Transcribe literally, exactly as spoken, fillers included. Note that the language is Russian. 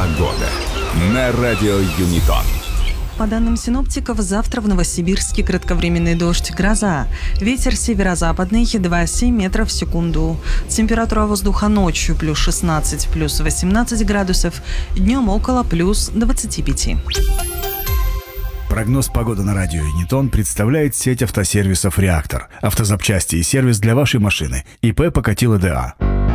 Погода на радио Юнитон. По данным синоптиков, завтра в Новосибирске кратковременный дождь, гроза. Ветер северо-западный два целых семь метров в секунду. Температура воздуха ночью плюс шестнадцать, плюс восемнадцать градусов. Днем около плюс двадцати пяти. Прогноз погоды на радио Юнитон представляет сеть автосервисов «Реактор». Автозапчасти и сервис для вашей машины. ИП Покатило ДА.